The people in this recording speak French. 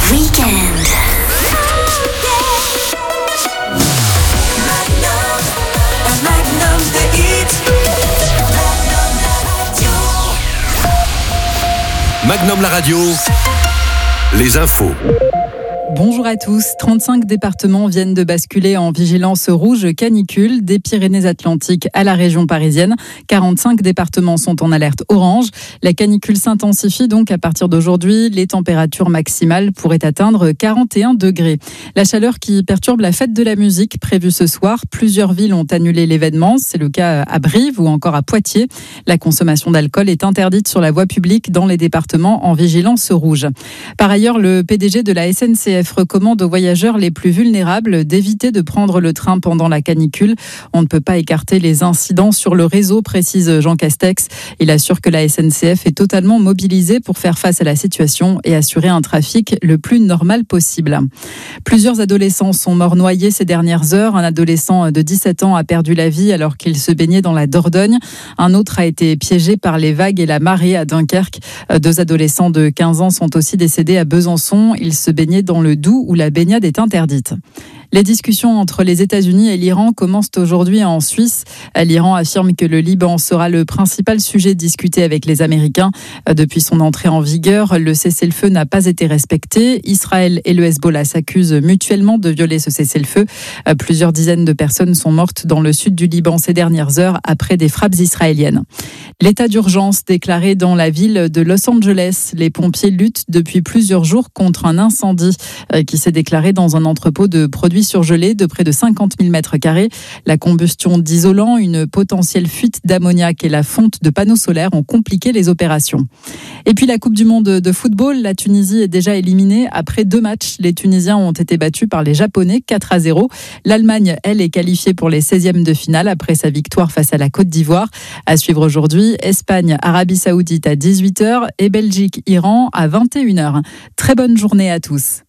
Weekend. Magnum the hit. Magnum la radio. Les infos. Bonjour à tous. 35 départements viennent de basculer en vigilance rouge canicule des Pyrénées-Atlantiques à la région parisienne. 45 départements sont en alerte orange. La canicule s'intensifie donc à partir d'aujourd'hui. Les températures maximales pourraient atteindre 41 degrés. La chaleur qui perturbe la fête de la musique prévue ce soir. Plusieurs villes ont annulé l'événement. C'est le cas à Brive ou encore à Poitiers. La consommation d'alcool est interdite sur la voie publique dans les départements en vigilance rouge. Par ailleurs, le PDG de la SNCF recommande aux voyageurs les plus vulnérables d'éviter de prendre le train pendant la canicule. On ne peut pas écarter les incidents sur le réseau, précise Jean Castex. Il assure que la SNCF est totalement mobilisée pour faire face à la situation et assurer un trafic le plus normal possible. Plusieurs adolescents sont morts noyés ces dernières heures. Un adolescent de 17 ans a perdu la vie alors qu'il se baignait dans la Dordogne. Un autre a été piégé par les vagues et la marée à Dunkerque. 2 adolescents de 15 ans sont aussi décédés à Besançon. Ils se baignaient dans le Doubs où la baignade est interdite. Les discussions entre les États-Unis et l'Iran commencent aujourd'hui en Suisse. L'Iran affirme que le Liban sera le principal sujet discuté avec les Américains. Depuis son entrée en vigueur, le cessez-le-feu n'a pas été respecté. Israël et le Hezbollah s'accusent mutuellement de violer ce cessez-le-feu. Plusieurs dizaines de personnes sont mortes dans le sud du Liban ces dernières heures après des frappes israéliennes. L'état d'urgence déclaré dans la ville de Los Angeles. Les pompiers luttent depuis plusieurs jours contre un incendie qui s'est déclaré dans un entrepôt de produits surgelés de près de 50 000 mètres carrés. La combustion d'isolants, une potentielle fuite d'ammoniac et la fonte de panneaux solaires ont compliqué les opérations. Et puis la Coupe du Monde de football, la Tunisie est déjà éliminée après 2 matchs. Les Tunisiens ont été battus par les Japonais 4-0. L'Allemagne, elle, est qualifiée pour les 16e de finale après sa victoire face à la Côte d'Ivoire. À suivre aujourd'hui, Espagne, Arabie Saoudite à 18h et Belgique, Iran à 21h. Très bonne journée à tous.